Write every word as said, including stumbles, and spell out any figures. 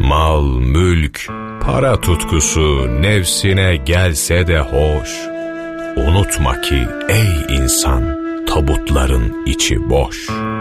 Mal, mülk, para tutkusu nefsine gelse de hoş. Unutma ki ey insan, tabutların içi boş.